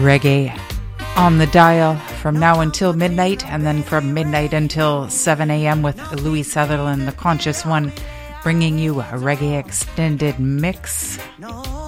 reggae on the dial from now until midnight, and then from midnight until 7 a.m. with Louis Sutherland, the Conscious One, bringing you a reggae extended mix.